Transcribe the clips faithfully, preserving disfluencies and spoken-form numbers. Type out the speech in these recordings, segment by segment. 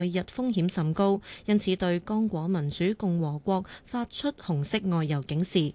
日風險甚高，因此對剛果民主共和國發出紅色外遊警示。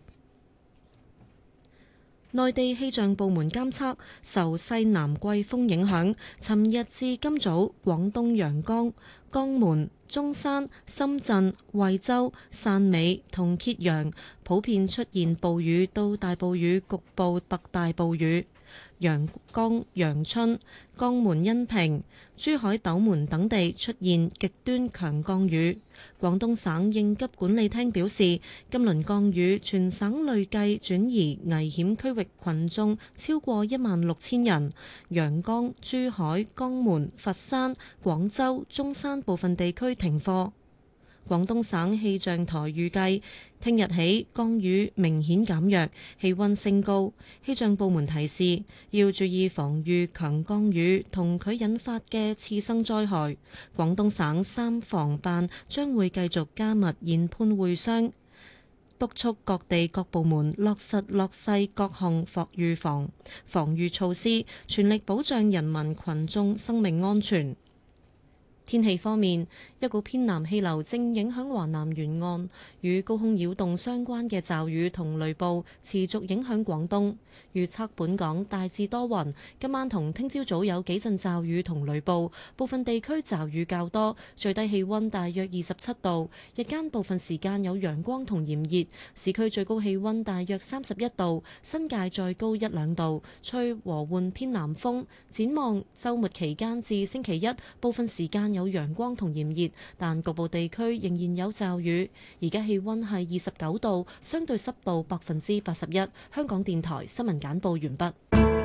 內地氣象部門監測，受西南季風影響，尋日至今早，廣東陽江、江門、中山、深圳、惠州、汕尾同揭陽普遍出現暴雨到大暴雨，局部特大暴雨。陽江、陽春、江門恩平、珠海斗門等地出現極端強降雨。廣東省應急管理廳表示，今輪降雨全省累計轉移危險區域群眾超過一萬六千人。陽江、珠海、江門、佛山、廣州、中山部分地區停課。廣東省氣象台預計，聽日起降雨明顯減弱，氣溫升高。氣象部門提示，要注意防禦強降雨同佢引發嘅次生災害。廣東省三防辦將會繼續加密研判會商，督促各地各部門落實落細各項防預防防禦措施，全力保障人民群眾生命安全。天氣方面，一股偏南氣流正影響華南沿岸，與高空擾動相關嘅驟雨同雷暴持續影響廣東。預測本港大致多雲，今晚同聽朝早有幾陣驟雨同雷暴，部分地區驟雨較多，最低氣溫大約二十七度，日間部分時間有陽光同炎熱，市區最高氣溫大約三十一度，新界再高一兩度，吹和緩偏南風。展望週末期間至星期一，部分時間有陽光同炎熱，但局部地區仍然有驟雨。而家氣溫係二十九度，相對濕度百分之八十一。香港電台新聞簡報完畢。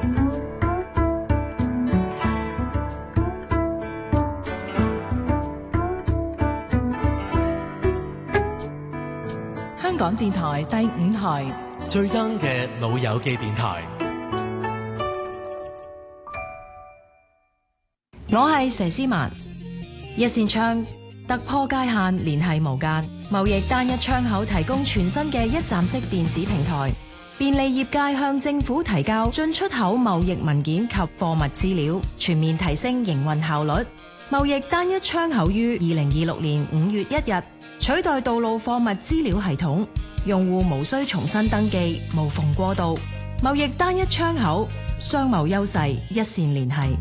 香港電台第五台最 young 嘅老友記電台。 我係佘詩曼。一線窗突破界限，聯繫無間，貿易單一窗口提供全新嘅一站式電子平台，便利業界向政府提交進出口貿易文件及貨物資料，全面提升營運效率。貿易單一窗口於二零二六年五月一日取代道路貨物資料系統，用戶無需重新登記，無縫過渡。貿易單一窗口，商貿優勢一線聯繫。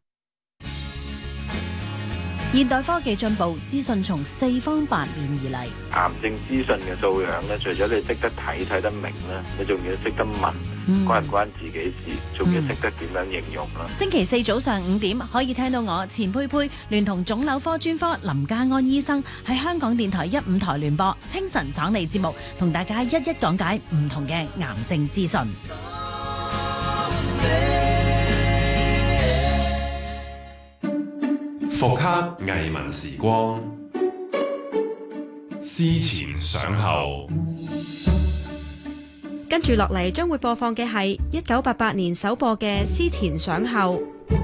現代科技進步，資訊從四方八面而嚟。 癌症資訊嘅素養咧，除咗你識得睇睇得明咧，你仲要識得問， 嗯、 關唔關自己事，仲要識得點樣形容啦。 星期四早上五點可以聽到我錢佩佩聯同腫瘤科專科林家安醫生喺香港電台一五台聯播清晨爽利節目，同大家一一講解唔同嘅癌症資訊。 復刻藝文時光，思前想後。 跟住落嚟將會播放嘅係一九八八年首播嘅《思前想後》。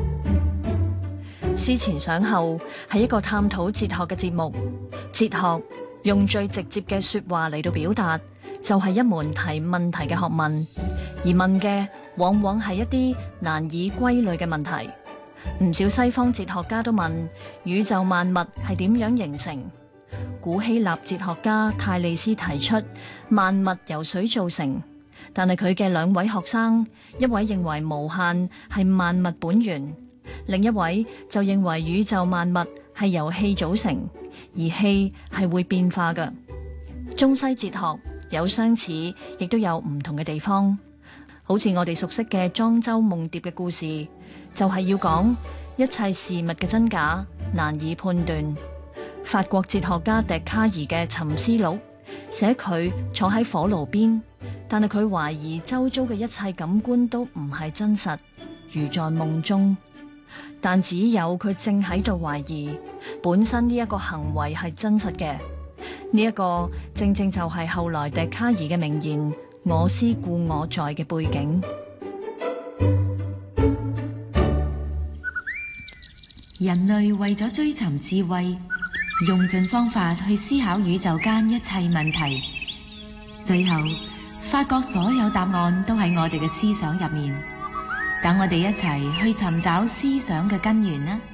思前想後係一個探討哲學嘅節目，哲學用最直接嘅說話嚟到表達，就係一門提問題嘅學問，而問嘅往往係一啲難以歸類嘅問題。唔少西方哲學家都問宇宙萬物係點樣形成。古希臘哲學家泰利斯提出萬物由水造成，但係佢嘅兩位學生，一位認為無限係萬物本源，另一位就認為宇宙萬物係由氣組成，而氣係會變化嘅。中西哲學有相似，亦都有唔同嘅地方。好似我哋熟悉嘅莊周夢蝶嘅故事，就係要講一切事物嘅真假難以判斷。法國哲學家笛卡爾嘅《沉思錄》寫佢坐喺火爐邊，但係佢懷疑周遭嘅一切感官都唔係真實，如在夢中。但只有佢正喺度懷疑本身呢一個行為係真實嘅。呢一個正正就係後來笛卡爾嘅名言我思故我在嘅背景。 人類為咗追尋智慧，用盡方法去思考宇宙間一切問題，最後發覺所有答案都喺我哋嘅思想入面。等我哋一齊去尋找思想嘅根源啦！